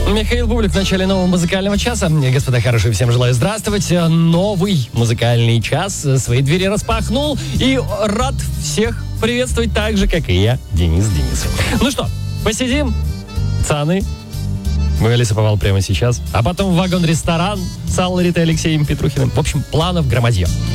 Михаил Бублик в начале нового музыкального часа. Господа хорошие, всем желаю здравствовать. Новый музыкальный час свои двери распахнул. И рад всех приветствовать так же, как и я, Денис Денисов. Ну что, посидим, пацаны. Мы лесоповал прямо сейчас. А потом в вагон-ресторан с Аллой Ритой Алексеем Петрухиным. В общем, планов громадье.